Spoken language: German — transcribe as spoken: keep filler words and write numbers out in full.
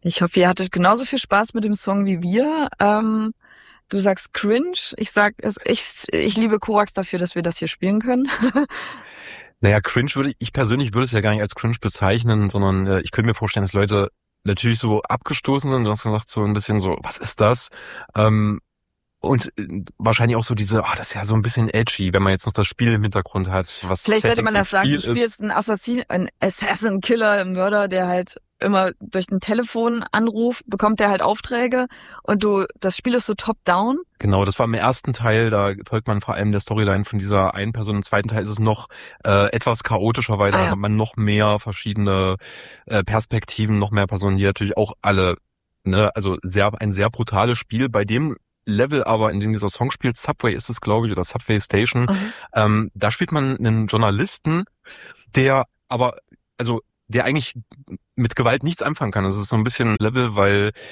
Ich hoffe, ihr hattet genauso viel Spaß mit dem Song wie wir. Ähm, du sagst cringe. Ich sag, es, ich, ich liebe Korax dafür, dass wir das hier spielen können. Naja, cringe würde ich, ich persönlich würde es ja gar nicht als cringe bezeichnen, sondern äh, ich könnte mir vorstellen, dass Leute natürlich so abgestoßen sind. Du hast gesagt, so ein bisschen so, was ist das? Ähm, und äh, wahrscheinlich auch so diese, ah, das ist ja so ein bisschen edgy, wenn man jetzt noch das Spiel im Hintergrund hat, was Vielleicht sollte Setting man vom das sagen, Spiel du spielst ist. einen Assassin, einen Assassin, Killer, einen Mörder, der halt immer durch einen Telefonanruf bekommt der halt Aufträge und du, das Spiel ist so top-down. Genau, das war im ersten Teil, da folgt man vor allem der Storyline von dieser einen Person. Im zweiten Teil ist es noch äh, etwas chaotischer, weil Ah, da ja. hat man noch mehr verschiedene äh, Perspektiven, noch mehr Personen, die natürlich auch alle, ne, also sehr ein sehr brutales Spiel. Bei dem Level aber, in dem dieser Song spielt, Subway ist es, glaube ich, oder Subway Station, Mhm. ähm, da spielt man einen Journalisten, der aber, also der eigentlich mit Gewalt nichts anfangen kann. Das ist so ein bisschen Level, weil